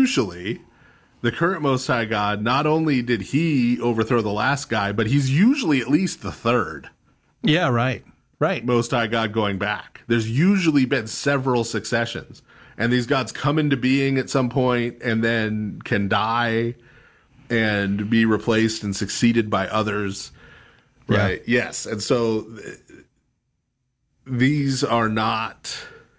usually the current Most High God, not only did he overthrow the last guy, but he's usually at least the third Yeah, right. Most High God going back. There's usually been several successions. And these gods come into being at some point and then can die and be replaced and succeeded by others. Right? Yeah. Yes. And so these are not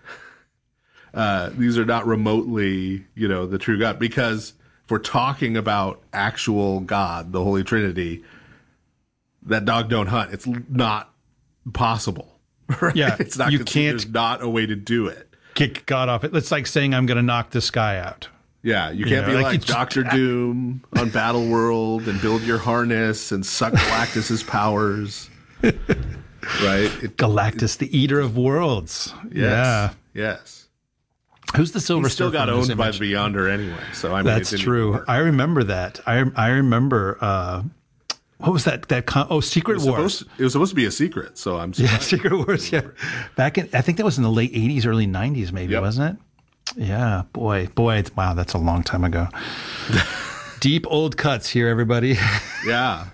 remotely, the true God. Because if we're talking about actual God, the Holy Trinity, that dog don't hunt. It's not possible. Right? Yeah. It's not. You can't There's not a way to do it. kick God off it. It's like saying I'm going to knock this guy out. Yeah, you can't be like Doctor Doom on Battle World and build your harness and suck Galactus's powers. Right? Galactus, the eater of worlds. Yeah. Yes. Who's the Silver He still Surfer got in this owned by image? the Beyonder anyway. So I mean, That's it didn't true. work. I remember that. I remember. What was that? Secret Wars. It was supposed to be a secret. So I'm Yeah, surprised. Secret Wars. Yeah, back in I think that was in the late '80s, early '90s, maybe, Yep. wasn't it? Yeah, boy, wow, that's a long time ago. Deep old cuts here, everybody. Yeah.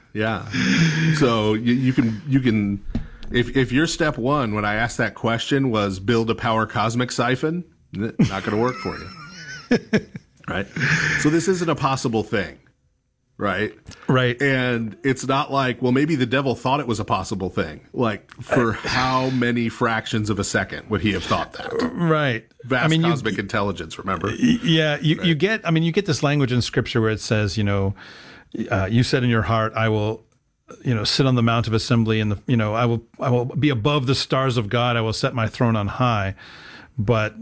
So you can if your step one when I asked that question was build a power cosmic siphon, not going to work for you. Right? So this isn't a possible thing. Right? Right. And it's not like, well, maybe the devil thought it was a possible thing. Like, for how many fractions of a second would he have thought that? Right. Vast cosmic intelligence, remember? Yeah, you get this language in Scripture where it says, you said in your heart, I will, sit on the Mount of Assembly, and I will be above the stars of God. I will set my throne on high. But,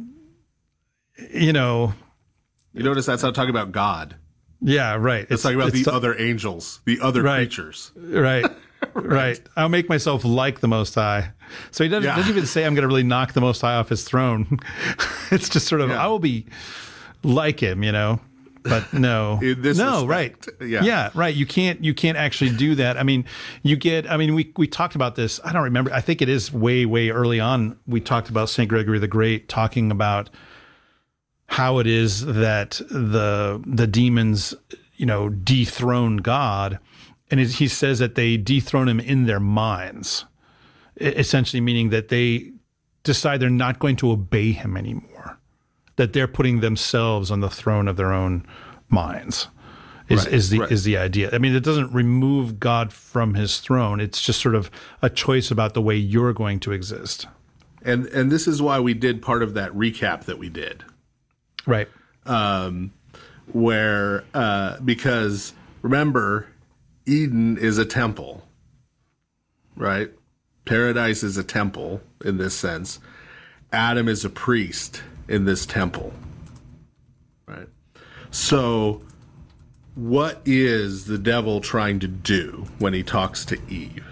You notice that's not talking about God. yeah, right. It's talking about the other angels, the other creatures. Right. Right. I'll make myself like the Most High. So he doesn't even say I'm going to really knock the Most High off his throne. It's just sort of, I will be like him, but no. In this respect, right. Yeah. Yeah, right. You can't actually do that. I mean, we talked about this. I don't remember. I think it is way, way early on. We talked about St. Gregory the Great talking about how it is that the demons, dethrone God. And he says that they dethrone him in their minds, essentially meaning that they decide they're not going to obey him anymore, that they're putting themselves on the throne of their own minds is the idea. I mean, it doesn't remove God from his throne. It's just sort of a choice about the way you're going to exist. And this is why we did part of that recap that we did. Right. Because remember, Eden is a temple, right? Paradise is a temple in this sense. Adam is a priest in this temple, right? So what is the devil trying to do when he talks to Eve?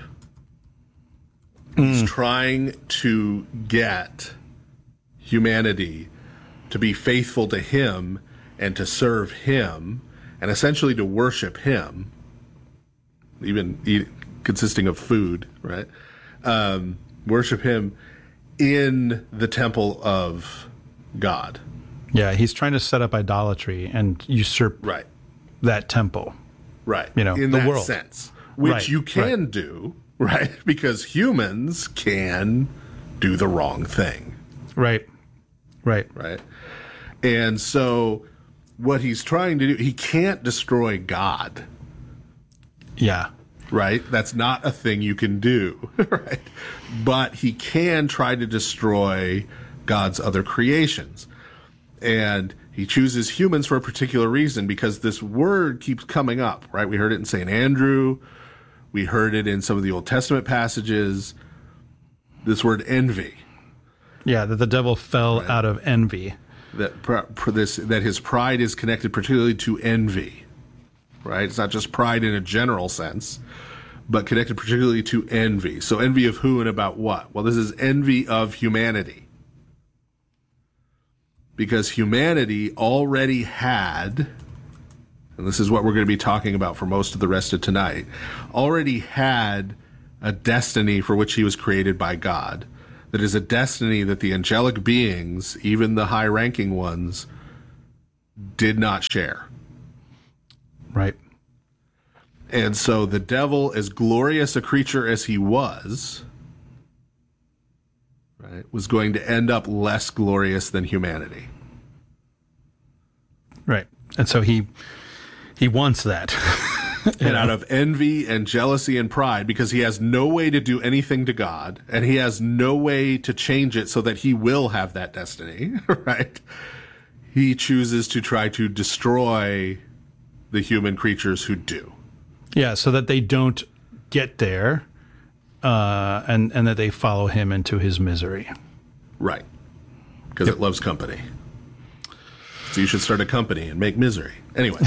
He's trying to get humanity to be faithful to him and to serve him and essentially to worship him, even consisting of food, right? Worship him in the temple of God. Yeah, he's trying to set up idolatry and usurp that temple. Right. In the that world. sense, which you can do, right? Because humans can do the wrong thing. Right. And so what he's trying to do, he can't destroy God. Yeah. Right? That's not a thing you can do, right? But he can try to destroy God's other creations. And he chooses humans for a particular reason because this word keeps coming up, right? We heard it in St. Andrew. We heard it in some of the Old Testament passages. This word envy. Yeah, that the devil fell out of envy. That his pride is connected particularly to envy, right? It's not just pride in a general sense, but connected particularly to envy. So envy of who and about what? Well, this is envy of humanity. Because humanity already had, and this is what we're going to be talking about for most of the rest of tonight, already had a destiny for which he was created by God. That is a destiny that the angelic beings, even the high-ranking ones, did not share. Right. And so the devil, as glorious a creature as he was, right, was going to end up less glorious than humanity. Right. And so he wants that. And out of envy and jealousy and pride, because he has no way to do anything to God, and he has no way to change it so that he will have that destiny, right? He chooses to try to destroy the human creatures who do. Yeah, so that they don't get there, and that they follow him into his misery. Right. Because it loves company. So you should start a company and make misery. Anyway.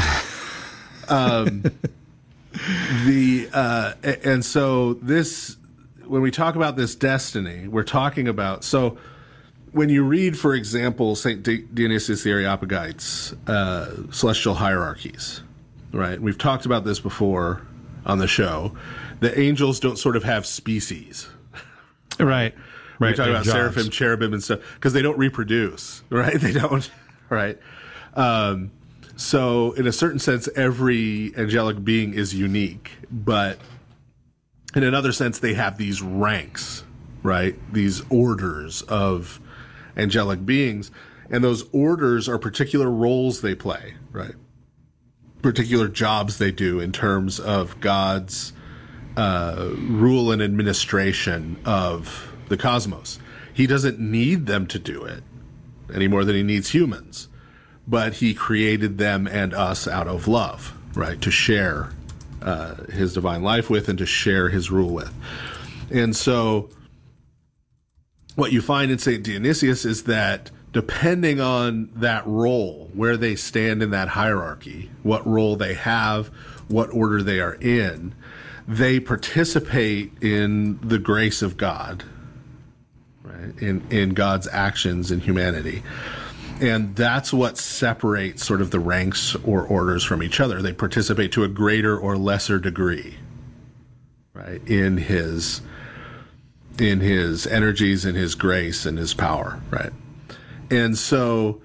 And so this, when we talk about this destiny, we're talking about, so when you read, for example, St. Dionysius the Areopagite's celestial hierarchies, right? We've talked about this before on the show. The angels don't sort of have species. Right. We talk about seraphim, cherubim, and stuff, because they don't reproduce, right? They don't, right? So in a certain sense, every angelic being is unique, but in another sense, they have these ranks, right? These orders of angelic beings, and those orders are particular roles they play, right? Particular jobs they do in terms of God's rule and administration of the cosmos. He doesn't need them to do it any more than he needs humans, but he created them and us out of love, right? To share his divine life with and to share his rule with. And so what you find in St. Dionysius is that depending on that role, where they stand in that hierarchy, what role they have, what order they are in, they participate in the grace of God, right? In God's actions in humanity. And that's what separates sort of the ranks or orders from each other. They participate to a greater or lesser degree, right? In his energies, in his grace, and his power, right? And so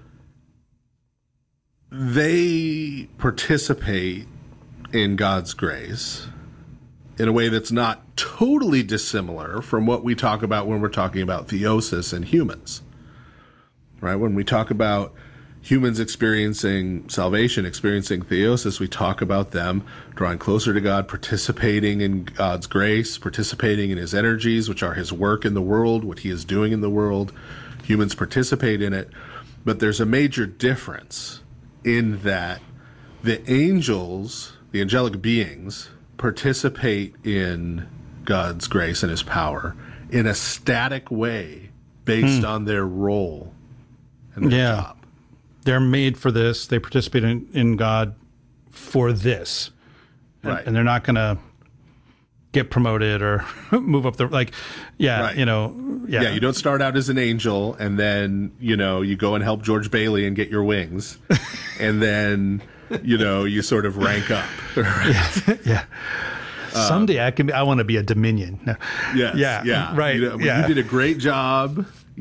they participate in God's grace in a way that's not totally dissimilar from what we talk about when we're talking about theosis and humans, right? When we talk about humans experiencing salvation, experiencing theosis, we talk about them drawing closer to God, participating in God's grace, participating in his energies, which are his work in the world, what he is doing in the world. Humans participate in it. But there's a major difference in that the angels, the angelic beings, participate in God's grace and his power in a static way based on their role and their job. They're made for this. They participate in God for this. Right. And they're not going to get promoted or move up the, like, Right. you don't start out as an angel and then, you go and help George Bailey and get your wings. And then, you sort of rank up. Right? Yeah. Someday I want to be a Dominion. No. Yes, yeah. Right. You did a great job,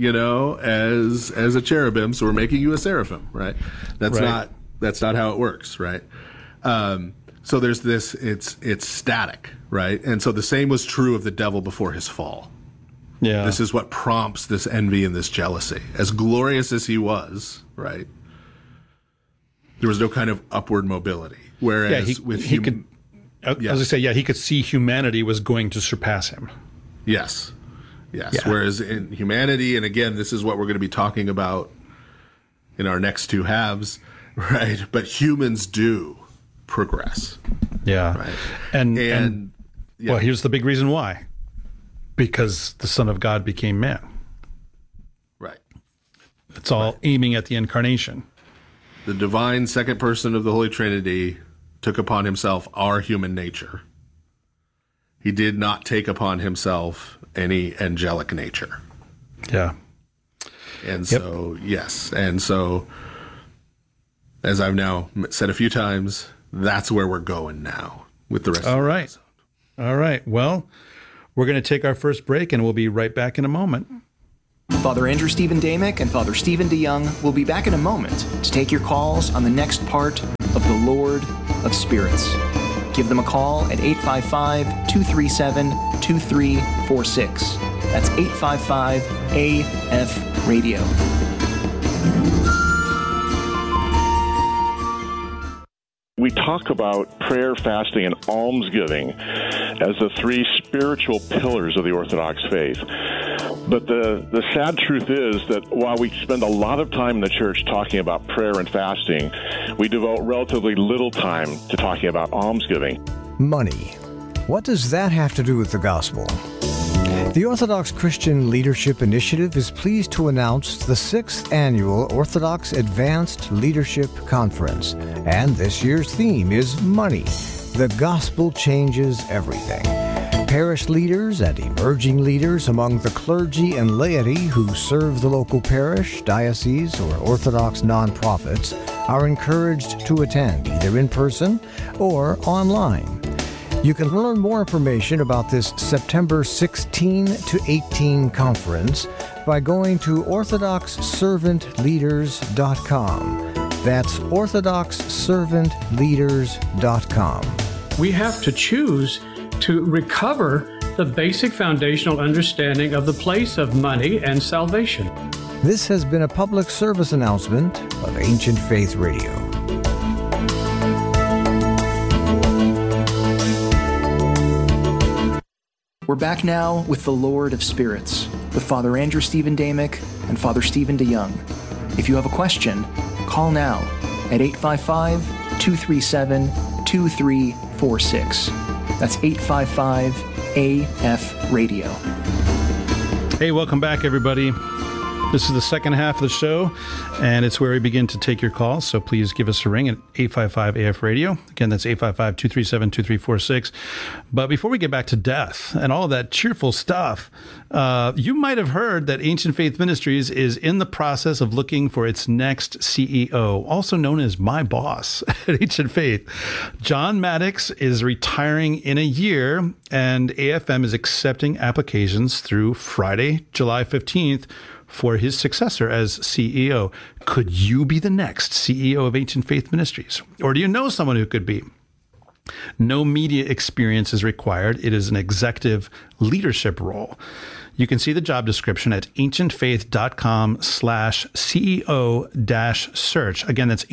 as a cherubim, so we're making you a seraphim, right? That's not how it works, right? So there's this, it's static, right? And so the same was true of the devil before his fall. Yeah. This is what prompts this envy and this jealousy. As glorious as he was, right? There was no kind of upward mobility. Whereas he could see humanity was going to surpass him. Yes. Yeah. Whereas in humanity, and again, this is what we're going to be talking about in our next two halves, right? But humans do progress. Yeah. Right. And well, here's the big reason why. Because the Son of God became man. Right. It's all aiming at the incarnation. The divine second person of the Holy Trinity took upon himself our human nature. He did not take upon himself any angelic nature. Yeah. And so, yes. And so, as I've now said a few times, that's where we're going now with the rest of the episode. All right. Well, we're going to take our first break and we'll be right back in a moment. Father Andrew Stephen Damick and Father Stephen DeYoung will be back in a moment to take your calls on the next part of The Lord of Spirits. Give them a call at 855-237-2346. That's 855-AF-RADIO. We talk about prayer, fasting, and almsgiving as the three spiritual pillars of the Orthodox faith. But the sad truth is that while we spend a lot of time in the church talking about prayer and fasting, we devote relatively little time to talking about almsgiving. Money. What does that have to do with the gospel? The Orthodox Christian Leadership Initiative is pleased to announce the 6th Annual Orthodox Advanced Leadership Conference, and this year's theme is Money. The Gospel Changes Everything. Parish leaders and emerging leaders among the clergy and laity who serve the local parish, diocese, or Orthodox nonprofits are encouraged to attend either in person or online. You can learn more information about this September 16 to 18 conference by going to orthodoxservantleaders.com. That's orthodoxservantleaders.com. We have to choose to recover the basic foundational understanding of the place of money and salvation. This has been a public service announcement of Ancient Faith Radio. We're back now with The Lord of Spirits, with Father Andrew Stephen Damick and Father Stephen DeYoung. If you have a question, call now at 855-237-2346. That's 855-AF-RADIO. Hey, welcome back, everybody. This is the second half of the show, and it's where we begin to take your calls. So please give us a ring at 855-AF-RADIO. Again, that's 855-237-2346. But before we get back to death and all of that cheerful stuff, you might have heard that Ancient Faith Ministries is in the process of looking for its next CEO, also known as my boss at Ancient Faith. John Maddox is retiring in a year, and AFM is accepting applications through Friday, July 15th, for his successor as CEO. Could you be the next CEO of Ancient Faith Ministries? Or do you know someone who could be? No media experience is required. It is an executive leadership role. You can see the job description at ancientfaith.com/CEO-search. Again, that's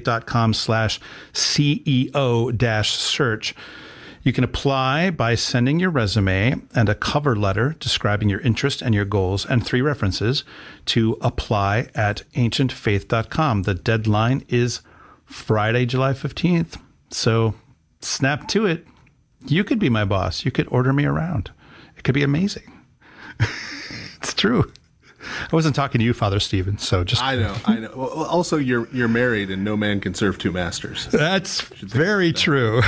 ancientfaith.com/CEO-search. You can apply by sending your resume and a cover letter describing your interest and your goals and 3 references to apply@ancientfaith.com. The deadline is Friday, July 15th. So snap to it. You could be my boss. You could order me around. It could be amazing. It's true. I wasn't talking to you, Father Stephen. So just I know. Well, also, you're married, and no man can serve 2 masters. That's very true.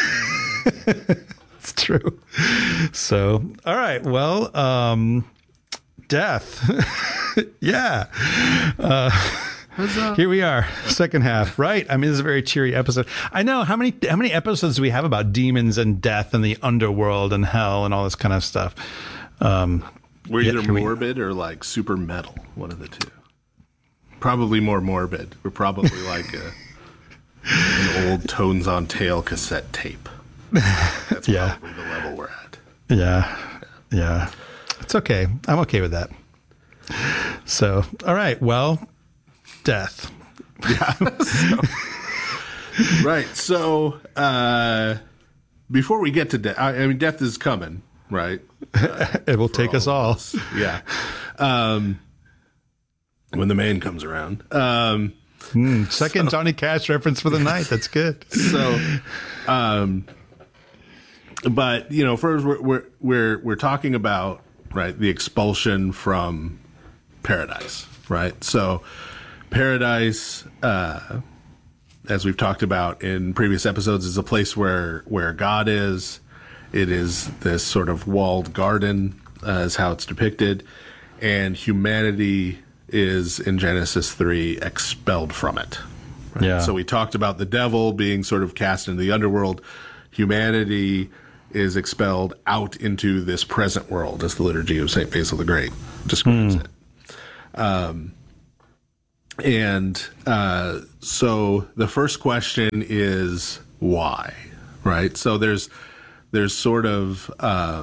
It's true. So, all right. Well, death. Yeah. Here we are, second half, right? I mean, this is a very cheery episode. I know how many episodes do we have about demons and death and the underworld and hell and all this kind of stuff. We're either morbid or like super metal, one of the two. Probably more morbid. We're probably like an old Tones on Tail cassette tape. That's probably the level we're at. Yeah. It's okay. I'm okay with that. So, all right. Well, death. Yeah. Right. So, before we get to death, I mean, death is coming, right? It will take us all. Yeah. When the man comes around. Second Johnny Cash reference for the night. That's good. So, but first we're talking about, right, the expulsion from paradise, right? So paradise, as we've talked about in previous episodes, is a place where God is. It is this sort of walled garden, is how it's depicted, and humanity is in Genesis 3 expelled from it. Right? Yeah. So we talked about the devil being sort of cast into the underworld. Humanity is expelled out into this present world, as the liturgy of St. Basil the Great describes it. So the first question is why, right? So there's sort of,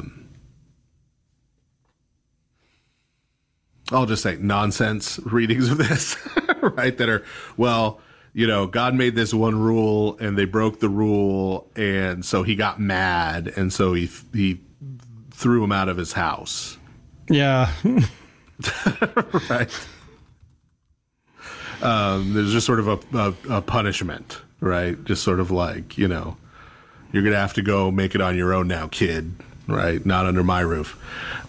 I'll just say nonsense readings of this, right? That are, well, God made this one rule and they broke the rule. And so he got mad. And so he threw him out of his house. Yeah. Right. There's just sort of a punishment, right? Just sort of like, you're going to have to go make it on your own now, kid, right? Not under my roof.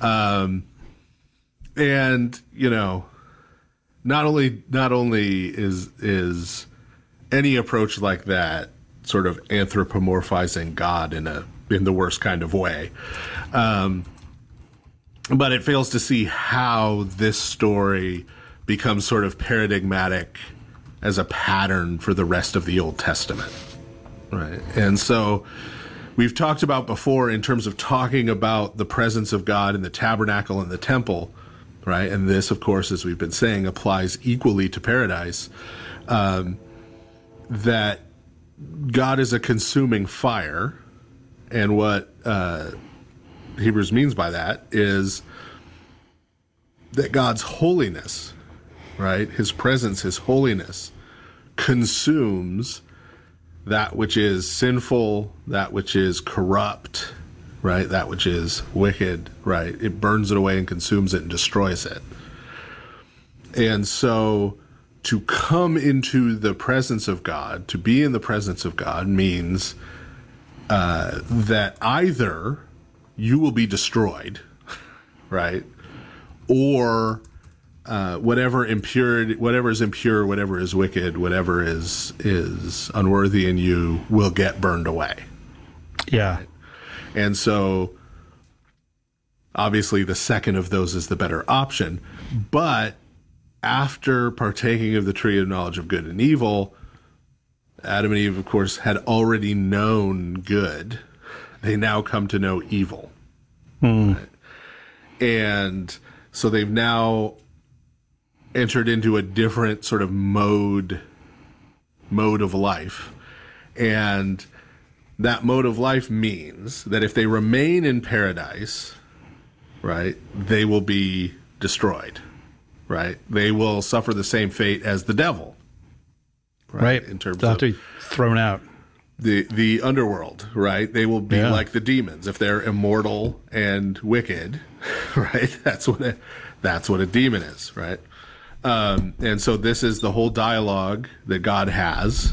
And, not only is any approach like that sort of anthropomorphizing God in the worst kind of way, but it fails to see how this story becomes sort of paradigmatic as a pattern for the rest of the Old Testament, right? And so we've talked about before in terms of talking about the presence of God in the tabernacle and the temple, right? And this, of course, as we've been saying, applies equally to paradise, that God is a consuming fire. And what Hebrews means by that is that God's holiness, right? His presence, his holiness consumes that which is sinful, that which is corrupt, right? That which is wicked, right? It burns it away and consumes it and destroys it. And so to come into the presence of God, to be in the presence of God means that either you will be destroyed, right? Or whatever is impure, whatever is wicked, whatever is unworthy in you will get burned away. Yeah. Right? And so obviously the second of those is the better option. But after partaking of the tree of knowledge of good and evil, Adam and Eve, of course, had already known good. They now come to know evil. Right? And so they've now entered into a different sort of mode of life. And that mode of life means that if they remain in paradise, right, they will be destroyed, right? They will suffer the same fate as the devil, right? In terms They'll have of to be thrown out. The underworld, right? They will be like the demons if they're immortal and wicked, right? That's what a demon is, right? And so this is the whole dialogue that God has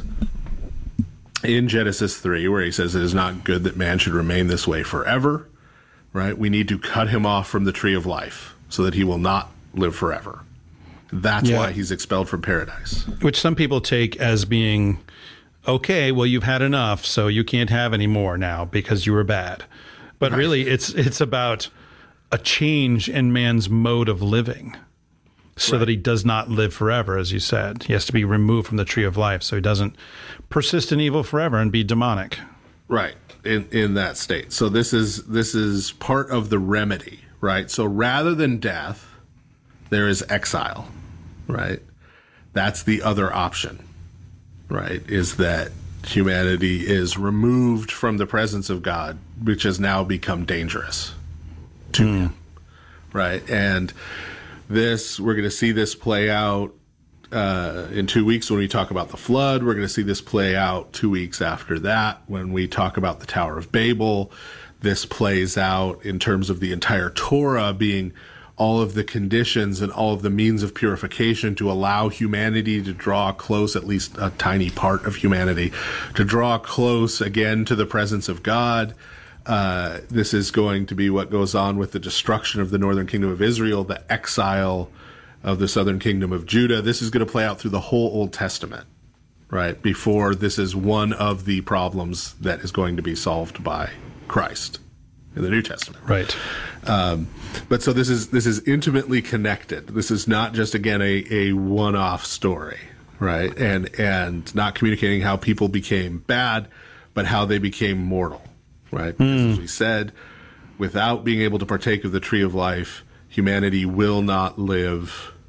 in Genesis 3, where he says it is not good that man should remain this way forever, right? We need to cut him off from the tree of life so that he will not live forever. That's why he's expelled from paradise. Which some people take as being, okay, well, you've had enough, so you can't have any more now because you were bad. But really, it's about a change in man's mode of living so that he does not live forever, as you said. He has to be removed from the tree of life so he doesn't persist in evil forever and be demonic. Right, in that state. So this is part of the remedy, right? So rather than death, there is exile, right? That's the other option, right? Is that humanity is removed from the presence of God, which has now become dangerous to him, right? And we're going to see this play out in 2 weeks when we talk about the flood. We're going to see this play out 2 weeks after that when we talk about the Tower of Babel. This plays out in terms of the entire Torah being all of the conditions and all of the means of purification to allow humanity to draw close, at least a tiny part of humanity, to draw close again to the presence of God. This is going to be what goes on with the destruction of the northern kingdom of Israel, the exile of the southern kingdom of Judah. This is going to play out through the whole Old Testament, right? Before this is one of the problems that is going to be solved by Christ in the New Testament. Right. But so this is intimately connected. This is not just, again, a one-off story, right? And not communicating how people became bad, but how they became mortal, right? Because as we said, without being able to partake of the tree of life, humanity will not live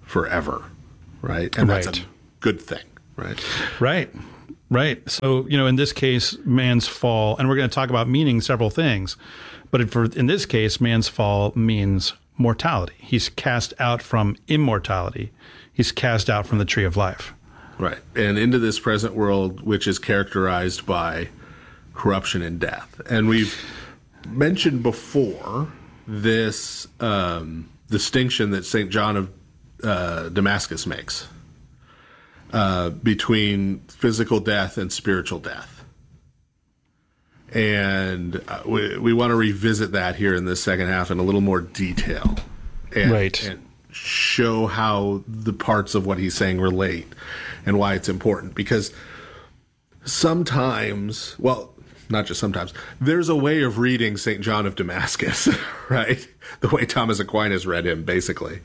forever, right? And that's Right. a good thing, right? Right. So, in this case, man's fall, and we're going to talk about meaning several things, but in this case, man's fall means mortality. He's cast out from immortality. He's cast out from the tree of life. Right. And into this present world, which is characterized by corruption and death. And we've mentioned before this distinction that St. John of Damascus makes between physical death and spiritual death. And we want to revisit that here in this second half in a little more detail. And show how the parts of what he's saying relate and why it's important. Because sometimes, well, not just sometimes, there's a way of reading St. John of Damascus, right? The way Thomas Aquinas read him, basically.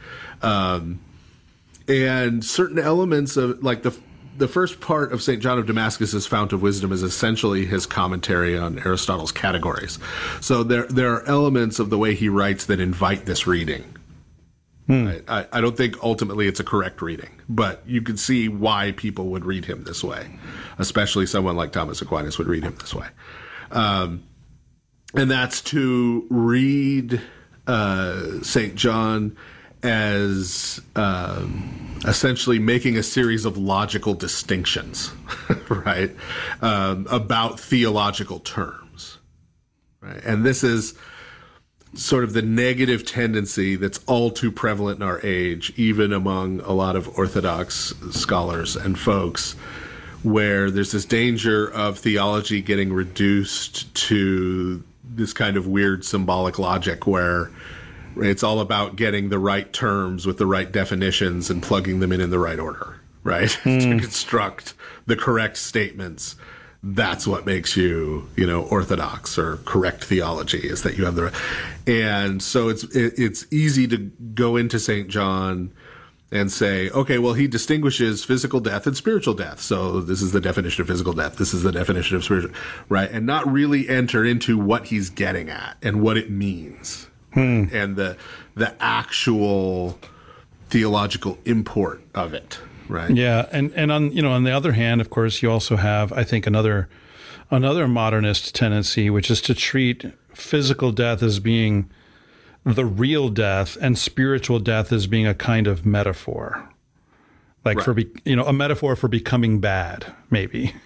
And certain elements of, like the first part of St. John of Damascus's Fount of Wisdom is essentially his commentary on Aristotle's categories. So there are elements of the way he writes that invite this reading. Right? I don't think ultimately it's a correct reading, but you can see why people would read him this way, especially someone like Thomas Aquinas would read him this way. And that's to read St. John as essentially making a series of logical distinctions, right, about theological terms. Right? And this is sort of the negative tendency that's all too prevalent in our age, even among a lot of Orthodox scholars and folks, where there's this danger of theology getting reduced to this kind of weird symbolic logic where it's all about getting the right terms with the right definitions and plugging them in the right order, right? To construct the correct statements. That's what makes you, orthodox or correct theology, is that you have the, and so it's easy to go into St. John and say, okay, well, he distinguishes physical death and spiritual death. So this is the definition of physical death. This is the definition of spiritual, right? And not really enter into what he's getting at and what it means and the actual theological import of it. Right. Yeah, and on the other hand, of course, you also have, I think, another modernist tendency, which is to treat physical death as being the real death and spiritual death as being a kind of metaphor, like a metaphor for becoming bad, maybe,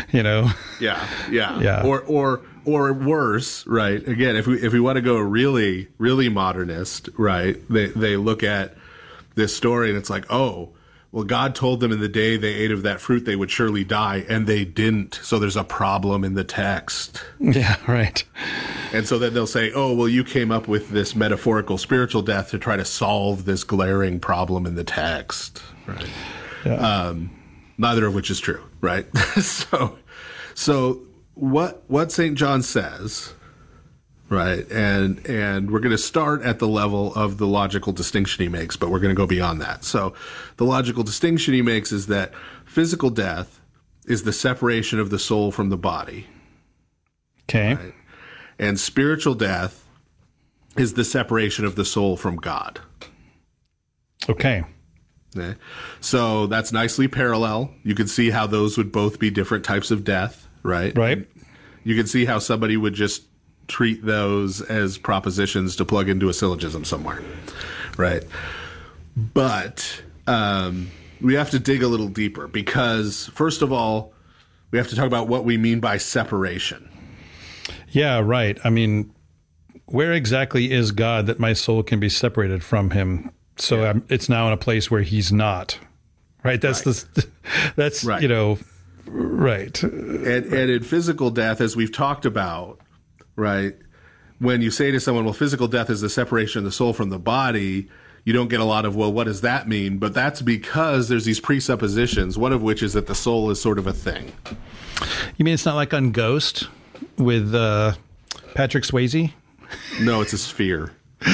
Yeah. Or worse, right? Again, if we want to go really, really modernist, right? They look at this story and it's like, oh, well, God told them in the day they ate of that fruit, they would surely die, and they didn't. So there's a problem in the text. Yeah, right. And so then they'll say, oh, well, you came up with this metaphorical spiritual death to try to solve this glaring problem in the text, right? Yeah. Neither of which is true, right? So what St. John says, right, and we're going to start at the level of the logical distinction he makes, but we're going to go beyond that. So the logical distinction he makes is that physical death is the separation of the soul from the body. Okay. Right? And spiritual death is the separation of the soul from God. Okay. Okay. So that's nicely parallel. You can see how those would both be different types of death, right? Right. You can see how somebody would just treat those as propositions to plug into a syllogism somewhere, right? But we have to dig a little deeper because, first of all, we have to talk about what we mean by separation. Yeah, right. I mean, where exactly is God that my soul can be separated from him? So it's now in a place where he's not, right? That's right. Right. And in physical death, as we've talked about, right, when you say to someone, well, physical death is the separation of the soul from the body, you don't get a lot of, well, what does that mean? But that's because there's these presuppositions, one of which is that the soul is sort of a thing. You mean it's not like on Ghost with Patrick Swayze? No, it's a sphere.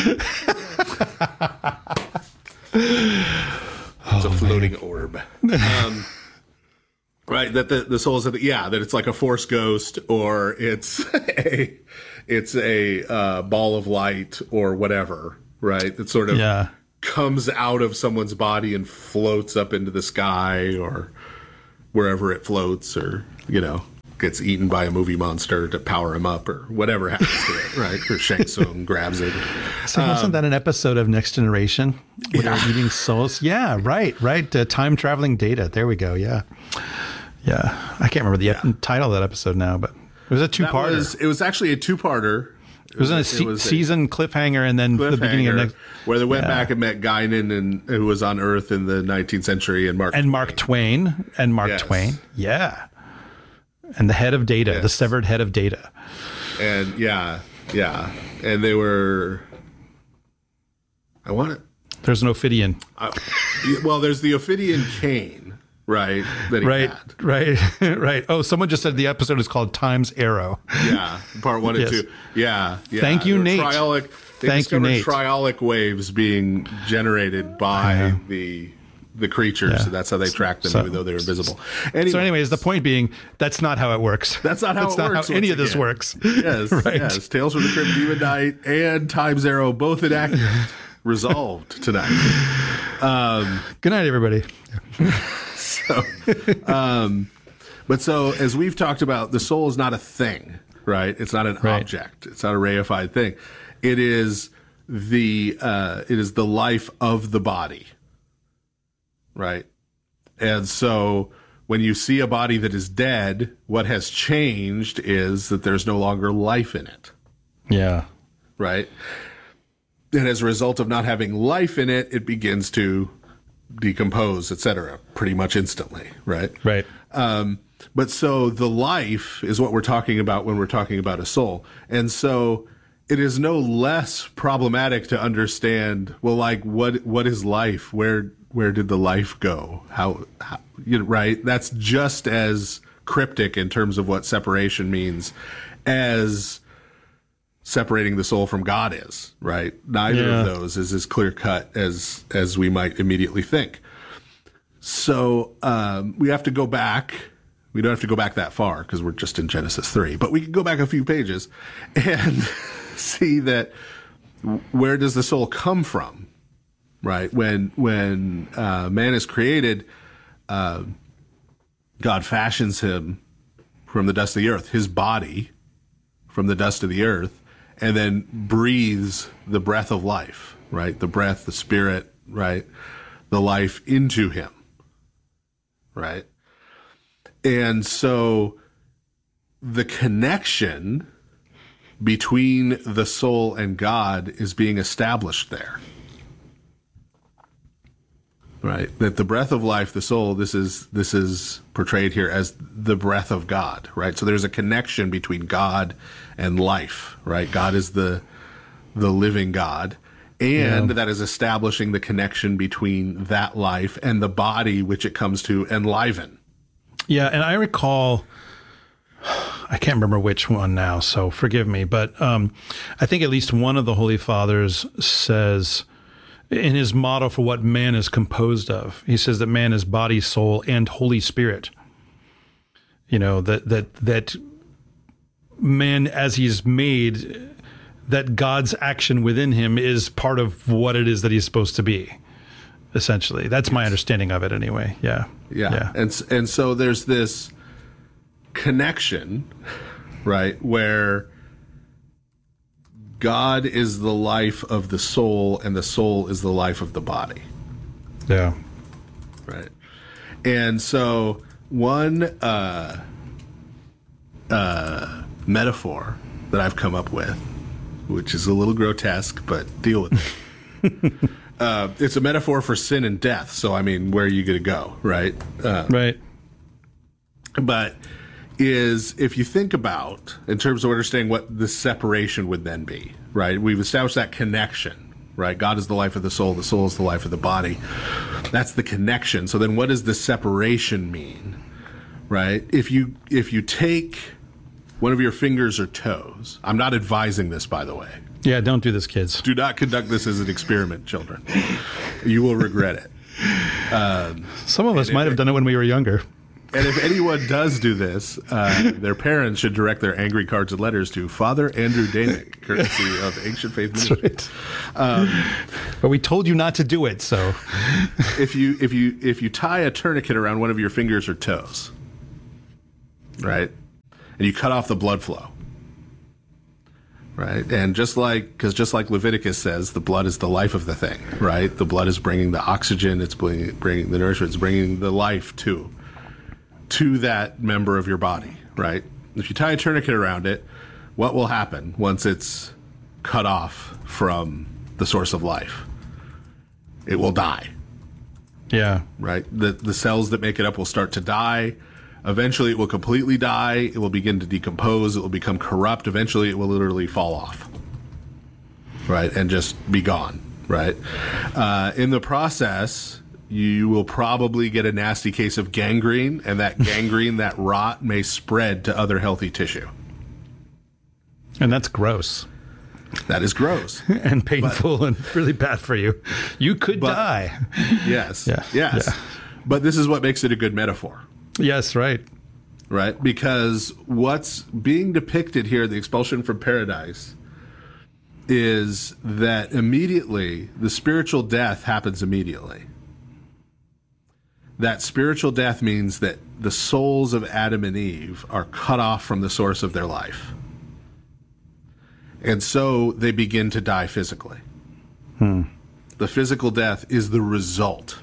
It's a floating orb. Right, that the soul is, that it's like a force ghost, or it's a ball of light, or whatever. Right, it's sort of comes out of someone's body and floats up into the sky or wherever it floats, or, gets eaten by a movie monster to power him up, or whatever happens to it, right? Or Shang Tsung grabs it. So wasn't that an episode of Next Generation? Where they're eating souls? Yeah, right. Time traveling data. There we go. Yeah. I can't remember the title of that episode now, but it was a two-parter. It was actually a two-parter. It was a season cliffhanger, and then the beginning of next, where they went back and met Guinan, and who was on Earth in the 19th century, and Mark Twain. Yeah. And the head of Data, the severed head of Data. And and they were. There's an Ophidian. There's the Ophidian cane, right? That he had. Right. Oh, someone just said the episode is called Time's Arrow. Yeah, part 1 and 2. Yeah. Thank you, Nate. Thank you, Nate. Triolic waves being generated by the creatures. Yeah. So that's how they track them, even though they're invisible. Anyways, the point being, that's not how it works. That's not how it works. How any of this works. Yes, right. Yes. Tales from the Crypt, Demon Knight, and Time's Arrow, both inaccurate. Resolved tonight. Good night, everybody. So as we've talked about, the soul is not a thing, right? It's not an object. It's not a reified thing. It is the life of the body, right? And so when you see a body that is dead, what has changed is that there's no longer life in it. Yeah. Right? And as a result of not having life in it, it begins to decompose, etc., pretty much instantly, right? Right. But so the life is what we're talking about when we're talking about a soul. And so it is no less problematic to understand, well, like, what is life? Where did the life go? How right? That's just as cryptic in terms of what separation means as separating the soul from God is, right? Neither of those is as clear cut as we might immediately think. So we have to go back. We don't have to go back that far because we're just in Genesis 3, but we can go back a few pages and see that where does the soul come from, right? When man is created, God fashions him from the dust of the earth, his body from the dust of the earth, and then breathes the breath of life, right? The breath, the spirit, right? The life into him, right? And so the connection between the soul and God is being established there, right? That the breath of life, the soul, this is portrayed here as the breath of God, right? So there's a connection between God and life, right? God is the living God, and that is establishing the connection between that life and the body which it comes to enliven. Yeah, and I recall, I can't remember which one now, so forgive me, but I think at least one of the Holy Fathers says, in his motto for what man is composed of, he says that man is body, soul, and Holy Spirit. You know, that man, as he's made, that God's action within him is part of what it is that he's supposed to be, essentially. That's my understanding of it anyway. Yeah. And so there's this connection, right, where God is the life of the soul and the soul is the life of the body. Yeah. Right. And so one metaphor that I've come up with, which is a little grotesque, but deal with it. It's a metaphor for sin and death. So, I mean, where are you going to go, right? Right. But is, if you think about, in terms of understanding what the separation would then be, right? We've established that connection, right? God is the life of the soul is the life of the body. That's the connection. So then what does the separation mean, right? If you take one of your fingers or toes, I'm not advising this, by the way. Yeah, don't do this, kids. Do not conduct this as an experiment, children. You will regret it. Some of us might have done it when we were younger. And if anyone does do this, their parents should direct their angry cards and letters to Father Andrew Damick, courtesy of Ancient Faith Ministry. Right. But we told you not to do it, so if you tie a tourniquet around one of your fingers or toes, right, and you cut off the blood flow, right, and just like Leviticus says, the blood is the life of the thing, right? The blood is bringing the oxygen, it's bringing the nourishment, it's bringing the life to that member of your body, right? If you tie a tourniquet around it, what will happen once it's cut off from the source of life? It will die. yeah. Right? The cells that make it up will start to die. Eventually it will completely die. It will begin to decompose. It will become corrupt. Eventually it will literally fall off. Right? And just be gone. Right? In the process, you will probably get a nasty case of gangrene, and that gangrene, that rot, may spread to other healthy tissue. And that's gross That is gross. and painful and really bad for you. You could die. Yes. Yeah. Yes. Yeah. But this is what makes it a good metaphor. Yes, right. Right? Because what's being depicted here, the expulsion from paradise, is that immediately, the spiritual death happens immediately. That spiritual death means that the souls of Adam and Eve are cut off from the source of their life. And so they begin to die physically. The physical death is the result.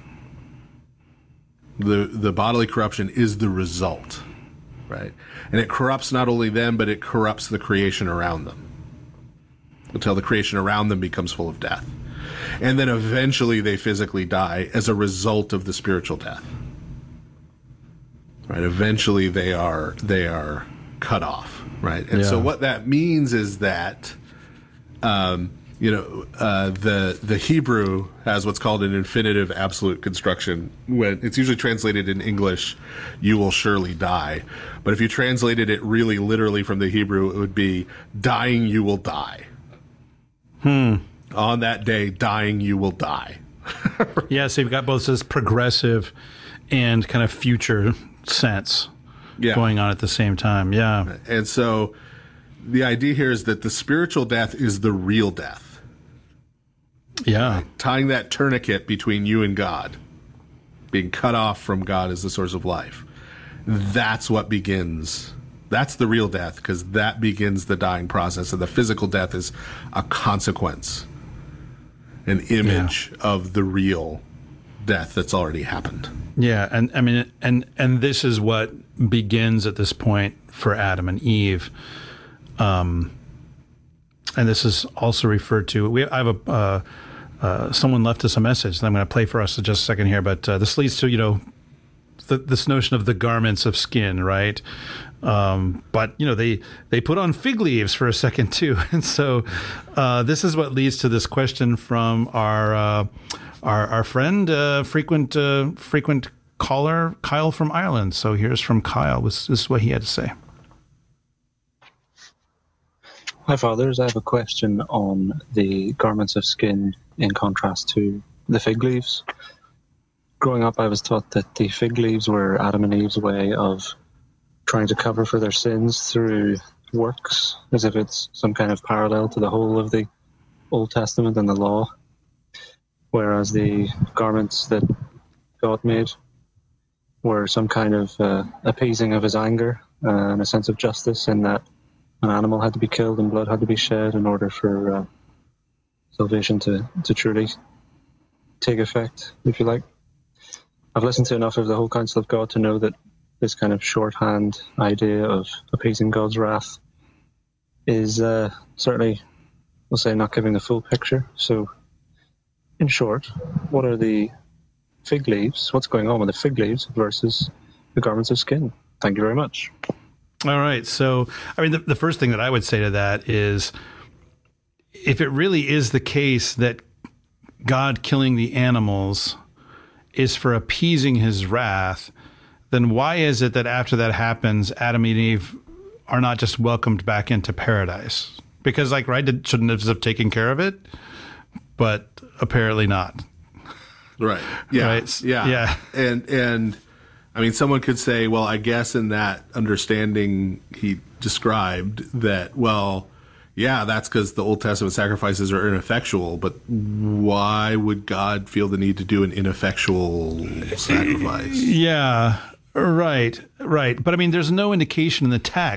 The bodily corruption is the result, right? And it corrupts not only them, but it corrupts the creation around them until the creation around them becomes full of death. And then eventually they physically die as a result of the spiritual death. Right? Eventually they are cut off, right? And so what that means is that the Hebrew has what's called an infinitive absolute construction. When it's usually translated in English, "you will surely die." But if you translated it really literally from the Hebrew, it would be, "dying you will die." On that day, dying you will die. Yeah, so you've got both this progressive and kind of future sense going on at the same time. Yeah. And so the idea here is that the spiritual death is the real death. Yeah. Tying that tourniquet between you and God, being cut off from God as the source of life. That's what begins. That's the real death, because that begins the dying process. And the physical death is a consequence, an image of the real death that's already happened. Yeah, and I mean, and this is what begins at this point for Adam and Eve, and this is also referred to. I have someone left us a message that I'm going to play for us in just a second here, but this leads to this notion of the garments of skin, right? But they put on fig leaves for a second too, and so this is what leads to this question from our friend, frequent caller, Kyle from Ireland. So here's from Kyle. This is what he had to say. Hi, fathers. I have a question on the garments of skin in contrast to the fig leaves. Growing up, I was taught that the fig leaves were Adam and Eve's way of trying to cover for their sins through works, as if it's some kind of parallel to the whole of the Old Testament and the law. Whereas the garments that God made were some kind of appeasing of his anger and a sense of justice, in that an animal had to be killed and blood had to be shed in order for salvation to truly take effect, if you like. I've listened to enough of the whole counsel of God to know that this kind of shorthand idea of appeasing God's wrath is certainly, we'll say, not giving the full picture. So, in short, what are the fig leaves? What's going on with the fig leaves versus the garments of skin? Thank you very much. All right. So, I mean, the first thing that I would say to that is, if it really is the case that God killing the animals is for appeasing his wrath, then why is it that after that happens, Adam and Eve are not just welcomed back into paradise? Because, shouldn't have taken care of it? But apparently not. Right. Yeah. Right? Yeah. Yeah. And I mean, someone could say, well, I guess in that understanding he described that, well, yeah, that's because the Old Testament sacrifices are ineffectual, but why would God feel the need to do an ineffectual sacrifice? Yeah, right. But I mean, there's no indication in the text